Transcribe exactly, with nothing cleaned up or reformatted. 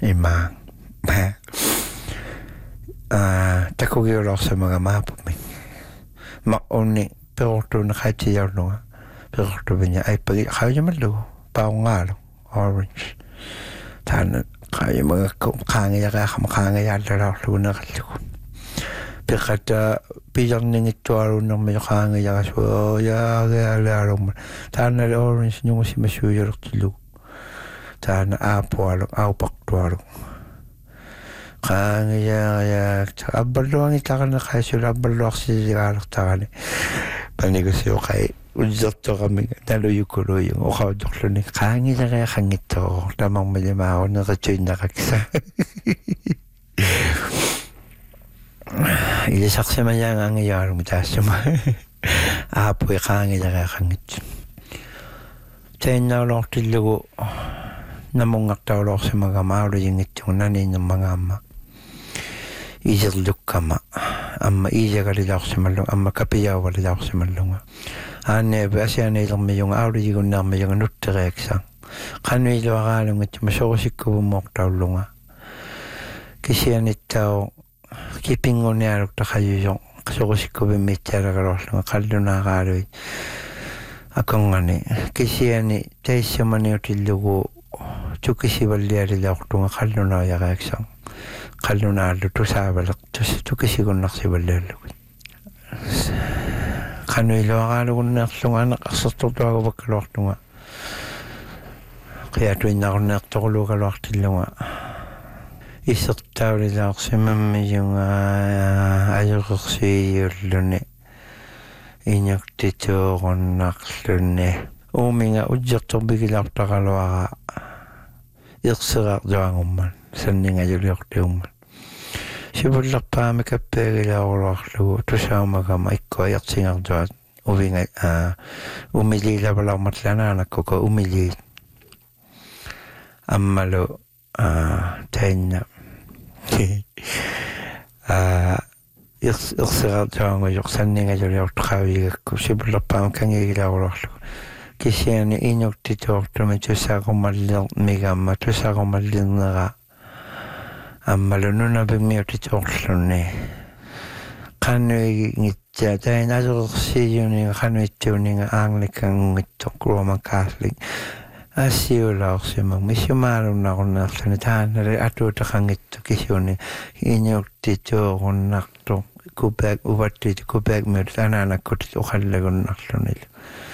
imang ah takugi ulo sa mga mapumi mauni pero na kahit siya no pero niya ay pag kaya malo paungalo orange tan kaya mga kangya ka kamakangya dalaw luna kalu Pekata pijang ningi tuaru nang may kangya so ya ya laro tan na orange nung si masuyar tilu tan apo alo aupak tuaru kangya ya abalo ang itakan na kaya sila abalo si sigarak takani panegosyo kay Udjotto kami naluyukuro yung ukawdoklo ni kangi na kaya kangito namang malimao na kachoy na kakisa ilisak sa maya nga ngayar mo taas yung apoy kangi na kaya kangito tayo na ulang tilugo namungak daw ulang sa mga mauro yung itong nanin ng mga ama izirluk kama amma izagalid ako sa malung amma kapiyaw-walid ako sa malunga ane basi ane lang may yung auri yung na may yung nutreksa kano ilo akalong at masokosik ko bumok daw lunga kasi ane tao kipingon niya rukta kayo yung kasokosik ko bimitya rakaros lunga kaldo na akaroy akong ane kasi ane tayo siya mani utilugo tukisi baliyari daw tunga kaldo na yakaksang kaldo na luto sa balak tukisi ko naksibaliyari kano ilo akalo ko naksunga nakasastoto ako bagkalawak tunga kaya tuwin na ako nakatukulo kalawak tilunga isok tao nila ako si mami yung ayaw ko si yurlune inyok tito ko naklune umi nga ujyak to bigilak takalawa ka iksarak doang uman sani nga yuliok di uman Sibulak pa may kapegila ako laklo. Ito siya magamay ko. Ayak singak doon. Uwi nga. Uh, umili la wala matlanan ako ko. Umili. Amalo. Uh, tayo na. uh, Iksirat doon ko. Yuksan nga doon yung takawig ko. Sibulak pa may kangigila ako laklo. Kasi yan inyok dito. Ito sa ako malilang migama. Ito sa ako malilang nga. Amalo nuna bigmi uti tokslone kanu ngitja dai nazo si yuni kanu tuni Anglican ngittok Roman Catholic asio la oksema misimaru na kona sanatan re atu takangit kisoni inyok tito konakto kubek ubati kubek mer tanana kuti okalle gonnaklone